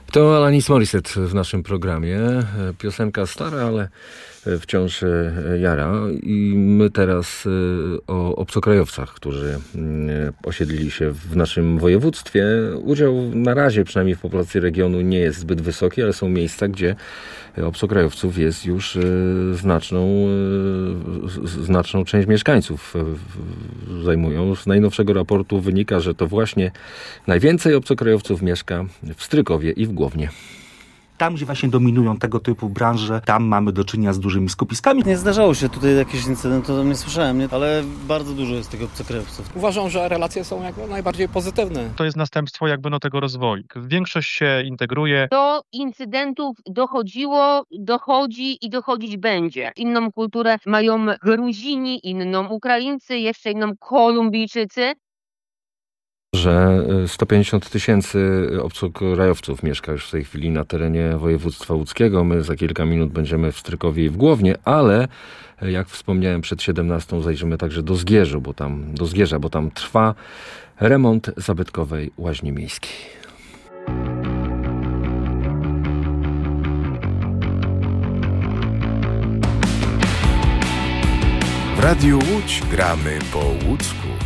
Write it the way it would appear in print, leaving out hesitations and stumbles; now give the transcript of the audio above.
To Alanis Morissette w naszym programie. Piosenka stara, ale wciąż jara. I my teraz o obcokrajowcach, którzy osiedlili się w naszym województwie. Udział na razie, przynajmniej w populacji regionu, nie jest zbyt wysoki, ale są miejsca, gdzie obcokrajowców jest już znaczną część mieszkańców zajmują. Z najnowszego raportu wynika, że to właśnie najwięcej obcokrajowców mieszka w Strykowie i w Głownie. Tam, gdzie właśnie dominują tego typu branże, tam mamy do czynienia z dużymi skupiskami. Nie zdarzało się tutaj jakiś incydent, to nie słyszałem, nie? Ale bardzo dużo jest tych obcokrajowców. Uważam, że relacje są jakby najbardziej pozytywne. To jest następstwo tego rozwoju. Większość się integruje. Do incydentów dochodziło, dochodzi i dochodzić będzie. Inną kulturę mają Gruzini, inną Ukraińcy, jeszcze inną Kolumbijczycy. Że 150 000 obcokrajowców mieszka już w tej chwili na terenie województwa łódzkiego. My za kilka minut będziemy w Strykowie i w Głownie, ale jak wspomniałem, przed 17 zajrzymy także do Zgierza, bo tam trwa remont zabytkowej łaźni miejskiej. W Radiu Łódź gramy po łódzku.